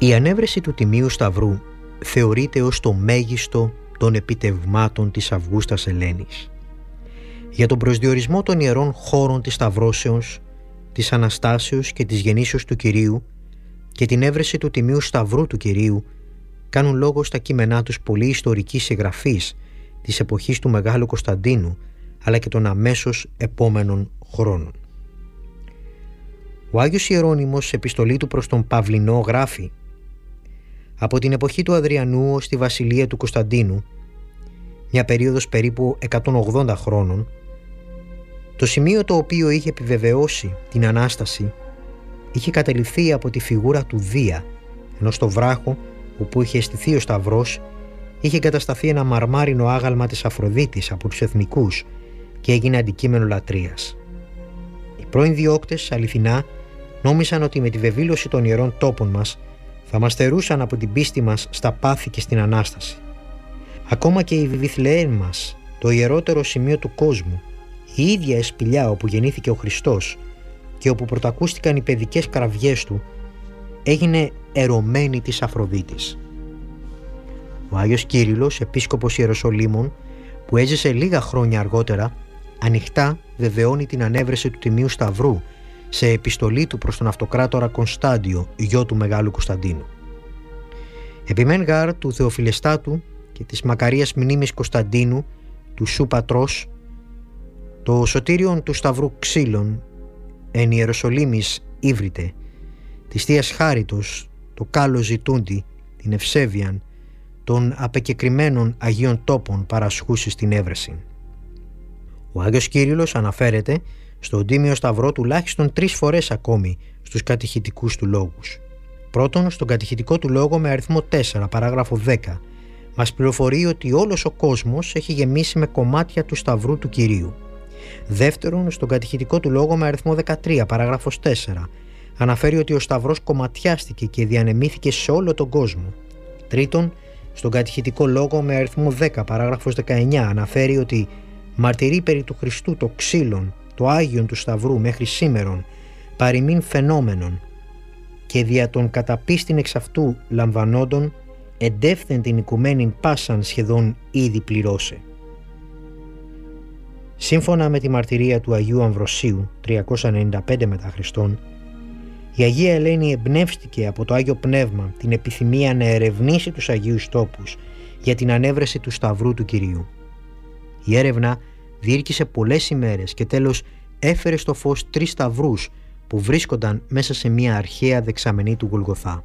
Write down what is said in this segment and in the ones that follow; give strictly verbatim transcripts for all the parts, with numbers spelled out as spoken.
Η ανέβρεση του Τιμίου Σταυρού θεωρείται ως το μέγιστο των επιτευγμάτων της Αυγούστας Ελένης. Για τον προσδιορισμό των ιερών χώρων της Σταυρώσεως, της Αναστάσεως και της Γεννήσεως του Κυρίου και την έβρεση του Τιμίου Σταυρού του Κυρίου κάνουν λόγο στα κείμενά τους πολλοί ιστορικοί συγγραφείς της εποχής του Μεγάλου Κωνσταντίνου αλλά και των αμέσως επόμενων χρόνων. Ο Άγιος Ιερώνυμος σε επιστολή του προς τον Παυλινό γράφει: «Από την εποχή του Αδριανού ως τη βασιλεία του Κωνσταντίνου, μια περίοδος περίπου εκατόν ογδόντα χρόνων, το σημείο το οποίο είχε επιβεβαιώσει την Ανάσταση είχε καταληφθεί από τη φιγούρα του Δία, ενώ στο βράχο όπου είχε αισθηθεί ο Σταυρός είχε εγκατασταθεί ένα μαρμάρινο άγαλμα της Αφροδίτης από τους εθνικούς και έγινε αντικείμενο λατρείας. Οι πρώην διώκτες αληθινά νόμισαν ότι με τη βεβήλωση των ιερών τόπων μας θα μας θερούσαν από την πίστη μας στα πάθη και στην Ανάσταση. Ακόμα και η Βιθλεέμ μας, το ιερότερο σημείο του κόσμου, η ίδια εσπηλιά όπου γεννήθηκε ο Χριστός και όπου πρωτακούστηκαν οι παιδικές κραυγές του, έγινε ερωμένη της Αφροδίτης». Ο Άγιος Κύριλλος, επίσκοπος Ιεροσολύμων, που έζησε λίγα χρόνια αργότερα, ανοιχτά βεβαιώνει την ανέβρεση του Τιμίου Σταυρού σε επιστολή του προς τον αυτοκράτορα Κωνστάντιο, γιο του Μεγάλου Κωνσταντίνου. Επιμέν γάρ του Θεοφιλεστάτου και της μακαρίας μνήμης Κωνσταντίνου, του σου πατρός, το σωτήριον του Σταυρού ξύλων εν Ιεροσολύμης ύβρητε, της Θείας Χάριτος, το κάλο ζητούντι, την ευσέβιαν, των απεκεκριμένων Αγίων τόπων παρασχούσει στην έβρεση. Ο Άγιος Κύριλλος αναφέρεται στον Τίμιο Σταυρό τουλάχιστον τρεις φορές ακόμη στους κατηχητικούς του λόγους. Πρώτον, στον κατηχητικό του λόγο με αριθμό τέσσερα, παράγραφο δέκα, μας πληροφορεί ότι όλος ο κόσμος έχει γεμίσει με κομμάτια του Σταυρού του Κυρίου. Δεύτερον, στον κατηχητικό του λόγο με αριθμό δεκατρία, παράγραφος τέσσερα, αναφέρει ότι ο Σταυρός κομματιάστηκε και διανεμήθηκε σε όλο τον κόσμο. Τρίτον, στον κατηχητικό λόγο με αριθμό δέκα, παράγραφος δεκαεννιά, αναφέρει ότι μαρτυρεί περί του Χριστού το ξύλον, το Άγιον του Σταυρού μέχρι σήμερον, παροιμήν φαινόμενον, και δια των καταπίστην εξ αυτού λαμβανόντων, εντεύθεν την οικουμένην πάσαν σχεδόν ήδη πληρώσε. Σύμφωνα με τη μαρτυρία του Αγίου Αμβροσίου, τριακόσια ενενήντα πέντε μετά Χριστόν, η Αγία Ελένη εμπνεύστηκε από το Άγιο Πνεύμα την επιθυμία να ερευνήσει τους Αγίους τόπους για την ανέβρεση του Σταυρού του Κυρίου. Η έρευνα διήρκησε πολλές ημέρες και τέλος έφερε στο φως τρεις σταυρούς που βρίσκονταν μέσα σε μια αρχαία δεξαμενή του Γολγοθά.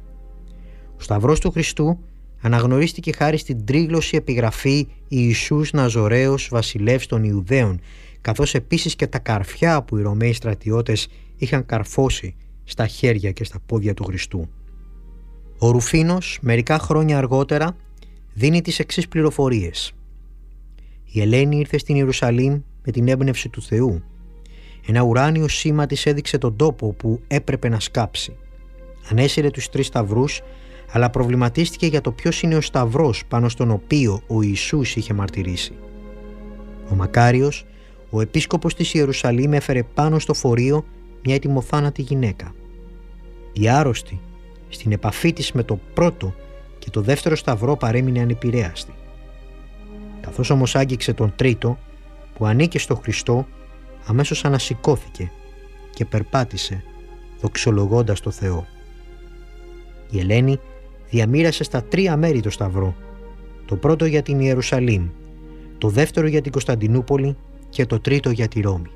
Ο Σταυρός του Χριστού αναγνωρίστηκε χάρη στην τρίγλωση επιγραφή Ιησούς Ναζωραίος βασιλεύς των Ιουδαίων, καθώς επίσης και τα καρφιά που οι Ρωμαίοι στρατιώτες είχαν καρφώσει στα χέρια και στα πόδια του Χριστού. Ο Ρουφίνος μερικά χρόνια αργότερα δίνει τις εξής πληροφορίες. Η Ελένη ήρθε στην Ιερουσαλήμ με την έμπνευση του Θεού. Ένα ουράνιο σήμα της έδειξε τον τόπο που έπρεπε να σκάψει. Ανέσυρε τους τρεις σταυρούς, αλλά προβληματίστηκε για το ποιος είναι ο σταυρός πάνω στον οποίο ο Ιησούς είχε μαρτυρήσει. Ο Μακάριος, ο επίσκοπος της Ιερουσαλήμ, έφερε πάνω στο φορείο μια ετοιμοθάνατη γυναίκα. Η άρρωστη, στην επαφή της με το πρώτο και το δεύτερο σταυρό, παρέμεινε ανεπηρέαστη. Καθώς όμως άγγιξε τον τρίτο, που ανήκε στο Χριστό, αμέσως ανασηκώθηκε και περπάτησε δοξολογώντας το Θεό. Η Ελένη διαμοίρασε στα τρία μέρη το σταυρό, το πρώτο για την Ιερουσαλήμ, το δεύτερο για την Κωνσταντινούπολη και το τρίτο για τη Ρώμη.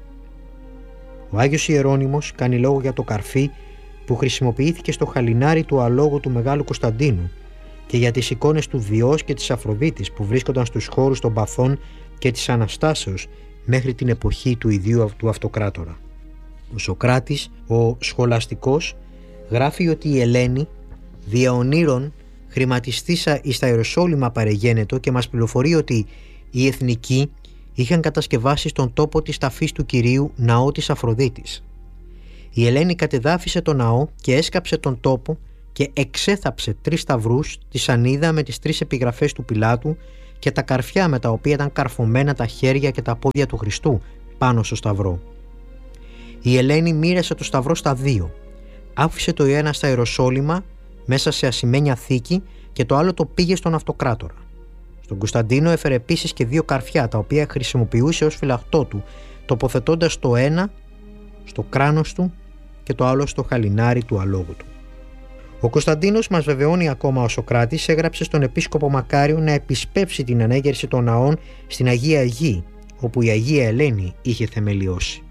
Ο Άγιος Ιερώνυμος κάνει λόγο για το καρφί που χρησιμοποιήθηκε στο χαλινάρι του αλόγου του Μεγάλου Κωνσταντίνου και για τις εικόνες του Διός και της Αφροδίτης που βρίσκονταν στους χώρους των Παθών και της Αναστάσεως μέχρι την εποχή του ιδίου του αυτοκράτορα. Ο Σωκράτης, ο σχολαστικός, γράφει ότι η Ελένη δια ονείρων χρηματιστήσα εις τα Ιεροσόλυμα παρεγένετο και μας πληροφορεί ότι οι εθνικοί είχαν κατασκευάσει στον τόπο της ταφής του Κυρίου ναό της Αφροδίτης. Η Ελένη κατεδάφισε τον ναό και έσκαψε τον τόπο και εξέθαψε τρεις σταυρούς, τη σανίδα με τις τρεις επιγραφές του Πιλάτου και τα καρφιά με τα οποία ήταν καρφωμένα τα χέρια και τα πόδια του Χριστού πάνω στο σταυρό. Η Ελένη μοίρασε το σταυρό στα δύο. Άφησε το ένα στα Ιεροσόλυμα μέσα σε ασημένια θήκη και το άλλο το πήγε στον αυτοκράτορα. Στον Κωνσταντίνο έφερε επίσης και δύο καρφιά, τα οποία χρησιμοποιούσε ως φυλαχτό του, τοποθετώντας το ένα στο κράνος του και το άλλο στο χαλινάρι του αλόγου του. Ο Κωνσταντίνος, μας βεβαιώνει ακόμα ο Σωκράτης, έγραψε στον επίσκοπο Μακάριο να επισπεύσει την ανέγερση των ναών στην Αγία Γη, όπου η Αγία Ελένη είχε θεμελιώσει.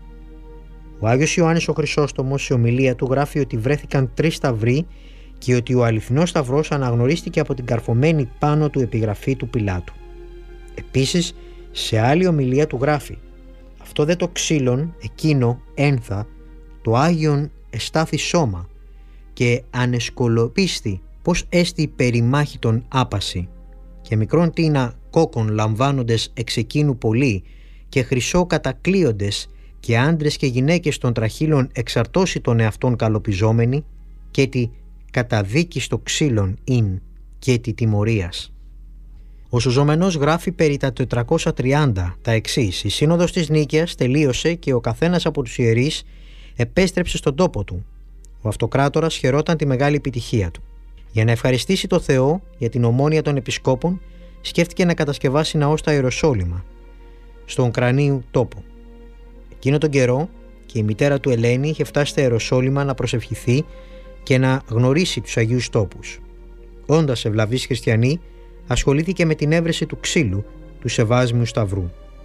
Ο Άγιος Ιωάννης ο Χρυσόστομος σε ομιλία του γράφει ότι βρέθηκαν τρεις σταυροί και ότι ο αληθινός σταυρός αναγνωρίστηκε από την καρφωμένη πάνω του επιγραφή του Πιλάτου. Επίσης, σε άλλη ομιλία του γράφει: «Αυτό δε το ξύλον, εκείνο, ένθα, το Άγιον εστάθη σώμα και ανεσκολοπίστη πως έστι περιμάχη τον άπαση και μικρόν τίνα κόκκον λαμβάνοντες εξ εκείνου πολύ και χρυσό κατακλείοντες και άντρες και γυναίκες των τραχύλων εξαρτώσει των εαυτών καλοπιζόμενοι και τη καταδίκη στο ξύλον ειν και τη τιμωρίας». Ο Σωζομενός γράφει περί τα τετρακόσια τριάντα τα εξής: «Η σύνοδος της Νίκαιας τελείωσε και ο καθένας από τους ιερείς επέστρεψε στον τόπο του. Ο αυτοκράτορας χαιρόταν τη μεγάλη επιτυχία του. Για να ευχαριστήσει το Θεό για την ομόνοια των επισκόπων, σκέφτηκε να κατασκευάσει ναό στα Ιεροσόλυμα, στον Κρανίου τόπο. Εκείνο τον καιρό και η μητέρα του Ελένη είχε φτάσει στα Ιεροσόλυμα να προσευχηθεί και να γνωρίσει τους Αγίους τόπους. Όντας ευλαβής χριστιανή, ασχολήθηκε με την έβρεση του ξύλου του Σεβάσμιου Σταυρού.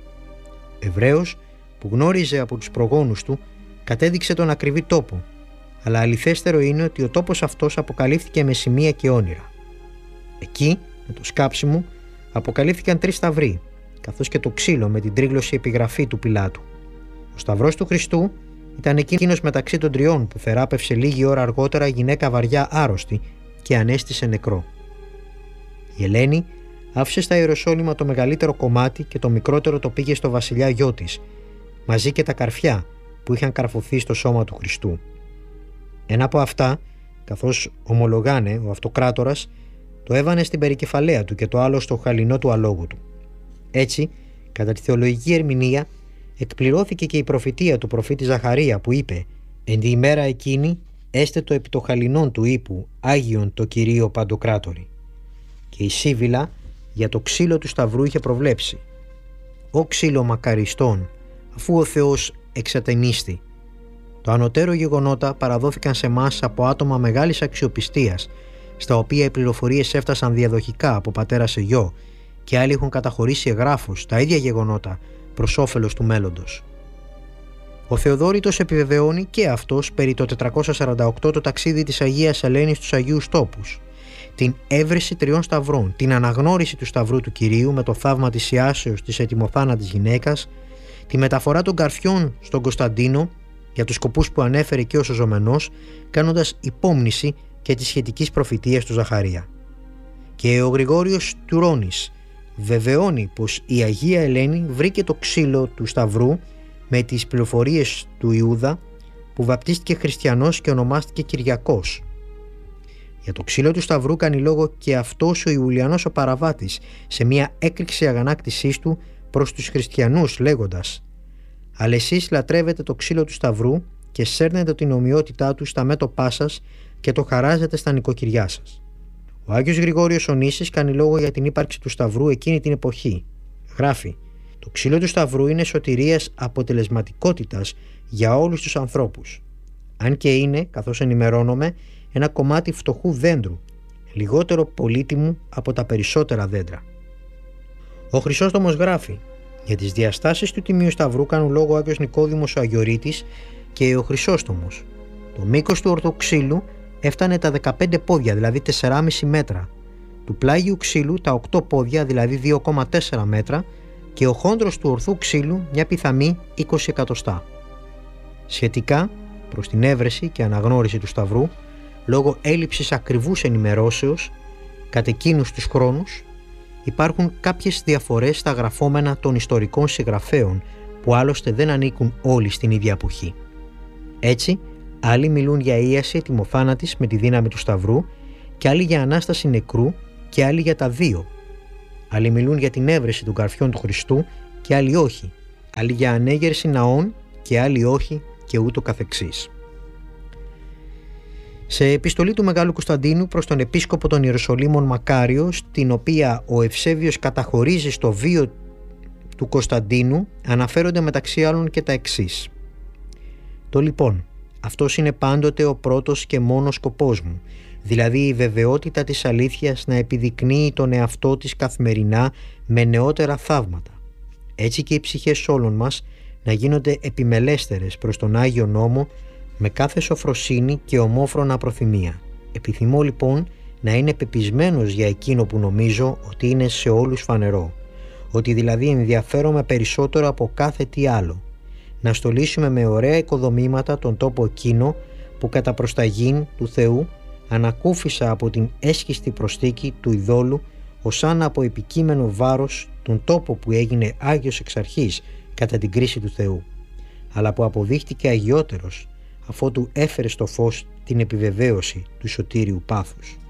Εβραίος που γνώριζε από τους προγόνους του, κατέδειξε τον ακριβή τόπο, αλλά αληθέστερο είναι ότι ο τόπος αυτός αποκαλύφθηκε με σημεία και όνειρα. Εκεί, με το σκάψιμο, αποκαλύφθηκαν τρεις σταυροί, καθώς και το ξύλο με την τρίγλωση επιγραφή του Πιλάτου. Ο σταυρός του Χριστού ήταν εκείνος μεταξύ των τριών που θεράπευσε λίγη ώρα αργότερα γυναίκα βαριά άρρωστη και ανέστησε νεκρό. Η Ελένη άφησε στα Ιεροσόλυμα το μεγαλύτερο κομμάτι και το μικρότερο το πήγε στο βασιλιά γιο της, μαζί και τα καρφιά που είχαν καρφωθεί στο σώμα του Χριστού. Ένα από αυτά, καθώς ομολογάνε ο αυτοκράτορας, το έβανε στην περικεφαλαία του και το άλλο στο χαλινό του αλόγου του. Έτσι, κατά τη θεολογική ερμηνεία, εκπληρώθηκε και η προφητεία του προφήτη Ζαχαρία που είπε: «Εν τη ημέρα εκείνη έστε το επί το χαλινόν του ύπου Άγιον το Κυρίο Παντοκράτορη». Και η Σύβυλα για το ξύλο του Σταυρού είχε προβλέψει: «Ω ξύλο μακαριστών, αφού ο Θεός εξατενίστη». Το ανωτέρω γεγονότα παραδόθηκαν σε εμάς από άτομα μεγάλης αξιοπιστίας, στα οποία οι πληροφορίες έφτασαν διαδοχικά από πατέρα σε γιο και άλλοι έχουν καταχωρήσει εγγράφους τα ίδια γεγονότα προς όφελος του μέλλοντος. Ο Θεοδόρητος επιβεβαιώνει και αυτός περί το τετρακόσια σαράντα οκτώ το ταξίδι της Αγίας Ελένης στους Αγίους Τόπους, την έβρεση τριών σταυρών, την αναγνώριση του Σταυρού του Κυρίου με το θαύμα της ιάσεως της ετοιμοθάνατης γυναίκας, τη μεταφορά των καρφιών στον Κωνσταντίνο για τους σκοπούς που ανέφερε και ο Σωζομενός, κάνοντας υπόμνηση και της σχετικής προφητείας του Ζαχαρία. Και ο Γρηγόριος Τουρώνης βεβαιώνει πως η Αγία Ελένη βρήκε το ξύλο του Σταυρού με τις πληροφορίες του Ιούδα, που βαπτίστηκε χριστιανός και ονομάστηκε Κυριακός. Για το ξύλο του Σταυρού κάνει λόγο και αυτός ο Ιουλιανός ο Παραβάτης σε μια έκρηξη αγανάκτησής του προς τους χριστιανούς, λέγοντας: «Αλλά εσείς λατρεύετε το ξύλο του Σταυρού και σέρνετε την ομοιότητά του στα μέτωπά σας και το χαράζετε στα νοικοκυριά σας». Ο Άγιος Γρηγόριος Ονήσης κάνει λόγο για την ύπαρξη του Σταυρού εκείνη την εποχή. Γράφει: «Το ξύλο του Σταυρού είναι σωτηρίας αποτελεσματικότητας για όλους τους ανθρώπους. Αν και είναι, καθώς ενημερώνομαι, ένα κομμάτι φτωχού δέντρου, λιγότερο πολύτιμου από τα περισσότερα δέντρα». Ο Χρυσόστομος γράφει: «Για τις διαστάσεις του Τιμίου Σταυρού κάνουν λόγο ο Άγιος Νικόδημος ο Αγιορείτης και ο Χρυσόστομος. Το μήκος του ορθού ξύλου έφτανε τα δεκαπέντε πόδια, δηλαδή τέσσερα κόμμα πέντε μέτρα, του πλάγιου ξύλου τα οκτώ πόδια, δηλαδή δύο κόμμα τέσσερα μέτρα, και ο χόντρος του ορθού ξύλου μια πιθαμή είκοσι εκατοστά. Σχετικά προς την έβρεση και αναγνώριση του Σταυρού, λόγω έλλειψης ακριβούς ενημερώσεως κατ' εκείνους τους χρόνους, υπάρχουν κάποιες διαφορές στα γραφόμενα των ιστορικών συγγραφέων, που άλλωστε δεν ανήκουν όλοι στην ίδια εποχή. Έτσι, άλλοι μιλούν για ίαση ετοιμοθάνατης με τη δύναμη του Σταυρού και άλλοι για Ανάσταση νεκρού και άλλοι για τα δύο. Άλλοι μιλούν για την έβρεση των καρφιών του Χριστού και άλλοι όχι. Άλλοι για ανέγερση ναών και άλλοι όχι, και ούτω καθεξής. Σε επιστολή του Μεγάλου Κωνσταντίνου προς τον επίσκοπο των Ιεροσολύμων Μακάριο, στην οποία ο Ευσέβιος καταχωρίζει στο βίο του Κωνσταντίνου, αναφέρονται μεταξύ άλλων και τα εξής. Το λοιπόν, αυτός είναι πάντοτε ο πρώτος και μόνος σκοπός μου, δηλαδή η βεβαιότητα της αλήθειας να επιδεικνύει τον εαυτό της καθημερινά με νεότερα θαύματα. Έτσι και οι ψυχές όλων μας να γίνονται επιμελέστερες προς τον Άγιο Νόμο με κάθε σοφροσύνη και ομόφρονα προθυμία. Επιθυμώ λοιπόν να είναι πεπισμένος για εκείνο που νομίζω ότι είναι σε όλους φανερό, ότι δηλαδή ενδιαφέρομαι περισσότερο από κάθε τι άλλο, να στολίσουμε με ωραία οικοδομήματα τον τόπο εκείνο που κατά προσταγήν του Θεού ανακούφισα από την έσχιστη προστίκη του ειδόλου ως αν από επικείμενο βάρος τον τόπο που έγινε Άγιος εξ αρχής κατά την κρίση του Θεού, αλλά που αποδείχτηκε αγιότερος αφότου έφερε στο φως την επιβεβαίωση του σωτήριου πάθους.